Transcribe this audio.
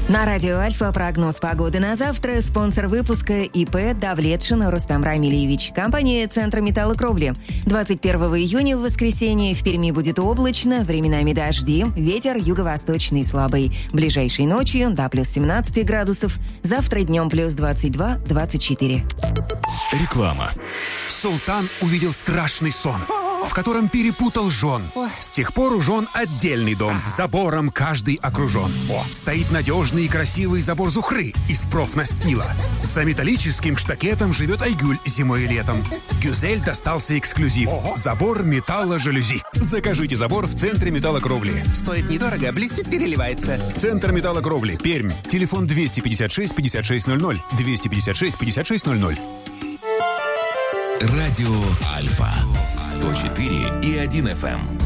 На радио «Альфа» прогноз погоды на завтра. Спонсор выпуска ИП Давлетшин Рустам Рамильевич. Компания «Центр металлокровли». 21 июня в воскресенье в Перми будет облачно, временами дожди, ветер юго-восточный слабый. Ближайшей ночью до плюс 17 градусов. Завтра днем плюс 22-24. Реклама. Султан увидел страшный сон, в котором перепутал жен. С тех пор у жен отдельный дом, забором каждый окружен. Стоит надежный и красивый забор Зухры из профнастила. За металлическим штакетом живет Айгуль зимой и летом. Гюзель достался эксклюзив. Забор металло-жалюзи. Закажите забор в Центре металлокровли. Стоит недорого, блестит, переливается. Центр металлокровли, Пермь. Телефон 256-5600, 256-5600. Радио Альфа 104,1 FM.